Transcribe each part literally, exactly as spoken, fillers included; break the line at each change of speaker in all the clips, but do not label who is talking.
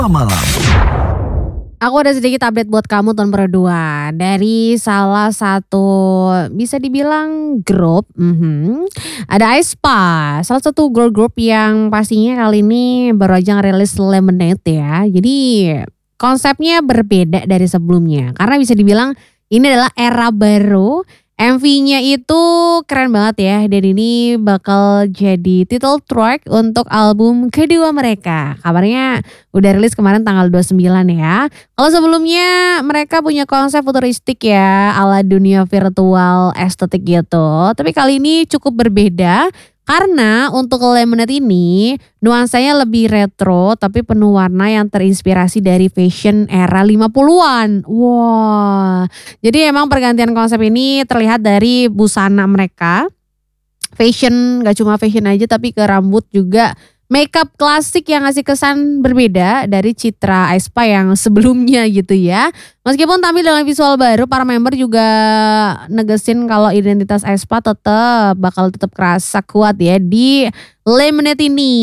Malam.
Aku ada sedikit update buat kamu tahun berdua dari salah satu bisa dibilang grup, mhm, ada aespa, salah satu girl group yang pastinya kali ini baru aja ngerilis Lemonade ya. Jadi konsepnya berbeda dari sebelumnya karena bisa dibilang ini adalah era baru. M V-nya itu keren banget ya dan ini bakal jadi title track untuk album kedua mereka. Kabarnya udah rilis kemarin tanggal dua puluh sembilan ya. Kalau sebelumnya mereka punya konsep futuristik ya ala dunia virtual estetik gitu. Tapi kali ini cukup berbeda karena untuk Lemonade ini nuansanya lebih retro tapi penuh warna yang terinspirasi dari fashion era lima puluhan. Wah, jadi emang pergantian konsep ini terlihat dari busana mereka. Fashion, gak cuma fashion aja tapi ke rambut juga. Makeup klasik yang ngasih kesan berbeda dari citra aespa yang sebelumnya gitu ya. Meskipun tampil dengan visual baru, para member juga negesin kalau identitas aespa tetap bakal tetap kerasa kuat ya di Lemonade ini.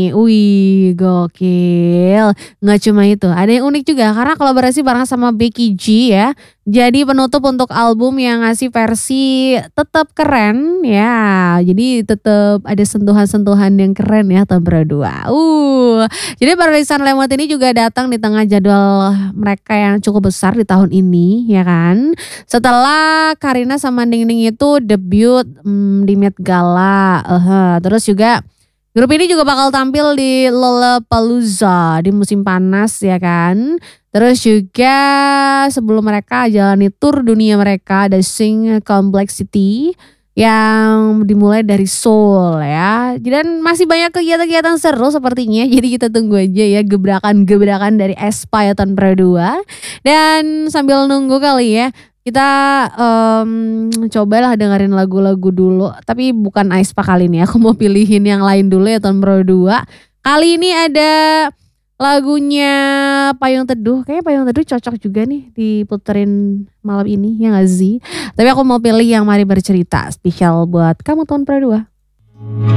Wih, gokil. Nggak cuma itu, ada yang unik juga karena kolaborasi bareng sama Becky G ya. Jadi penutup untuk album yang ngasih versi tetap keren ya. Jadi tetap ada sentuhan-sentuhan yang keren ya tahun berdua. Uh, jadi perilisan Lemonade ini juga datang di tengah jadwal mereka yang cukup besar di tahun ini ya kan. Setelah Karina sama Ning Ning itu debut hmm, di Met Gala, uh, terus juga grup ini juga bakal tampil di Lollapalooza di musim panas ya kan. Terus juga sebelum mereka jalani tour dunia mereka ada Sing Complexity yang dimulai dari Seoul ya. Dan masih banyak kegiatan-kegiatan seru sepertinya. Jadi kita tunggu aja ya gebrakan-gebrakan dari aespa ya tahun berdua. Dan sambil nunggu kali ya kita um, cobalah dengerin lagu-lagu dulu. Tapi bukan aespa kali ini, aku mau pilihin yang lain dulu ya tahun berdua. Kali ini ada lagunya Payung Teduh. Kayaknya Payung Teduh cocok juga nih diputerin malam ini ya gak sih. Tapi aku mau pilih yang Mari Bercerita, spesial buat kamu tahun berdua.